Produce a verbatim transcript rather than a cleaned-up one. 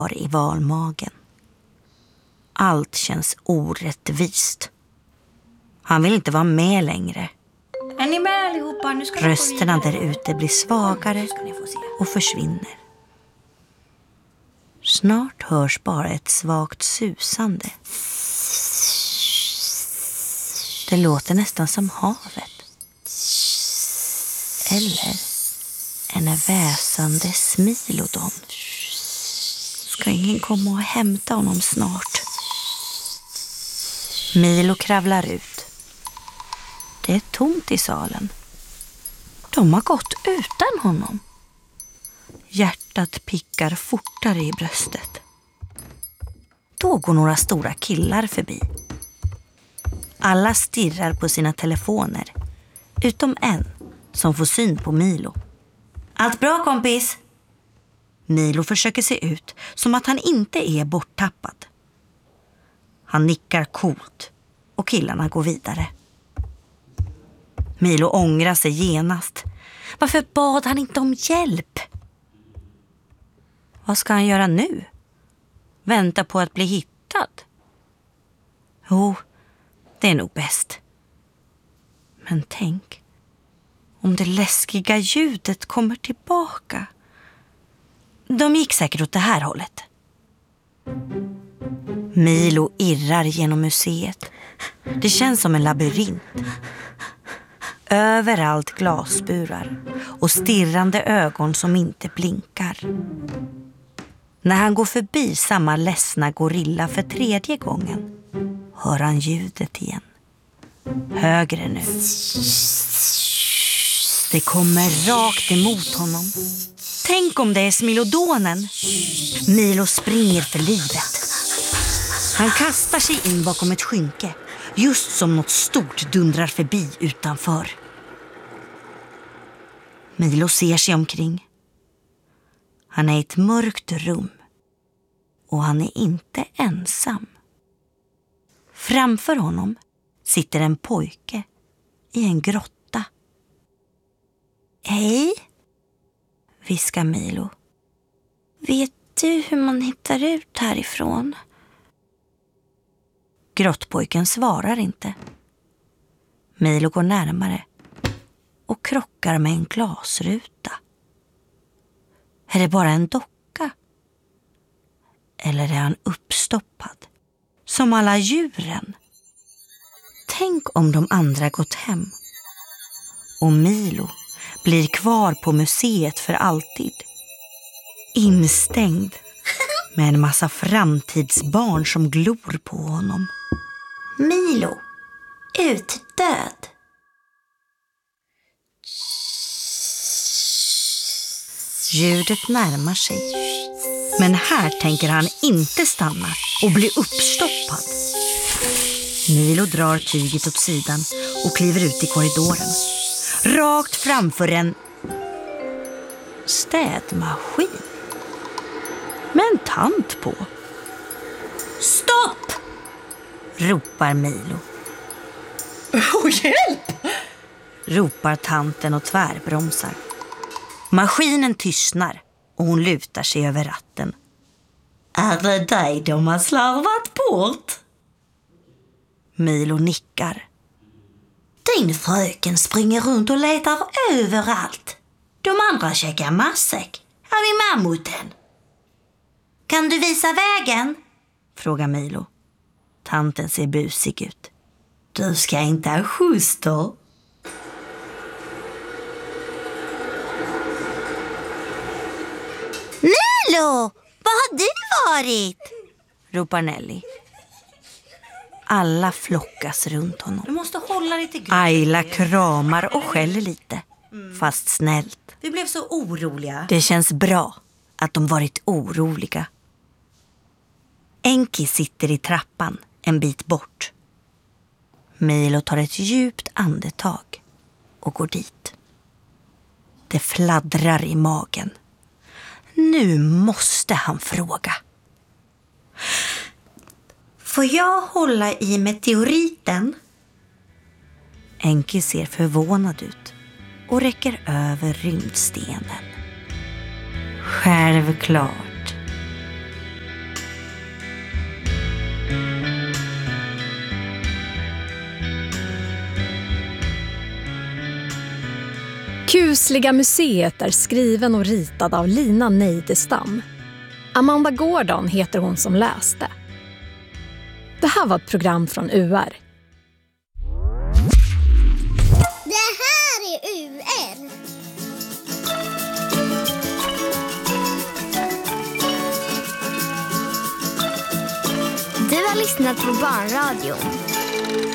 i valmagen. Allt känns orättvist. Han vill inte vara med längre. Är ni med allihopa? Nu ska Rösterna där ute blir svagare och försvinner. Snart hörs bara ett svagt susande. Det låter nästan som havet. Eller en väsande smilodon. Ska ingen komma och hämta honom snart? Milo kravlar ut. Det är tomt i salen. De har gått utan honom. Hjärtat pickar fortare i bröstet. Då går några stora killar förbi. Alla stirrar på sina telefoner. Utom en som får syn på Milo. Allt bra, kompis? Milo försöker se ut som att han inte är borttappad. Han nickar coolt och killarna går vidare. Milo ångrar sig genast. Varför bad han inte om hjälp? Vad ska han göra nu? Vänta på att bli hittad? Jo, det är nog bäst. Men tänk, om det läskiga ljudet kommer tillbaka. De gick säkert åt det här hållet. Milo irrar genom museet. Det känns som en labyrint. Överallt glasburar och stirrande ögon som inte blinkar. När han går förbi samma ledsna gorilla för tredje gången hör han ljudet igen. Högre nu. Det kommer rakt emot honom. Tänk om det är smilodonen. Milo springer för livet. Han kastar sig in bakom ett skynke, just som något stort dundrar förbi utanför. Milo ser sig omkring. Han är i ett mörkt rum. Och han är inte ensam. Framför honom sitter en pojke i en grotta. Hej, viskar Milo. Vet du hur man hittar ut härifrån? Grottpojken svarar inte. Milo går närmare och krockar med en glasruta. Är det bara en docka? Eller är han uppstoppad? Som alla djuren? Tänk om de andra gått hem. Och Milo blir kvar på museet för alltid. Instängd med en massa framtidsbarn som glor på honom. Milo, utdöd. Ljudet närmar sig. Men här tänker han inte stanna och bli uppstoppad. Milo drar tyget åt sidan och kliver ut i korridoren. Rakt framför en städmaskin. Med en tant på. Stopp! Ropar Milo. Oh, hjälp! Ropar tanten och tvärbromsar. Maskinen tystnar och hon lutar sig över ratten. Är det dig de har slarvat bort? Milo nickar. Din fröken springer runt och letar överallt. De andra käkar matsäck. Här är mammuten. Kan du visa vägen? Frågar Milo. Tanten ser busig ut. Du ska inte ha skjuts då. Milo, vad har du varit? Ropar Nelly. Alla flockas runt honom. Du måste hålla dig till Ayla kramar och skäller lite, mm. fast snällt. Vi blev så oroliga. Det känns bra att de varit oroliga. Enki sitter i trappan en bit bort. Milo tar ett djupt andetag och går dit. Det fladdrar i magen. Nu måste han fråga. Får jag hålla i meteoriten? Enki ser förvånad ut och räcker över rymdstenen. Självklart. Kusliga museet är skriven och ritad av Lina Neidestam. Amanda Gordon heter hon som läste. Det här var ett program från U R. Det här är U R. Du har lyssnat på Barnradion.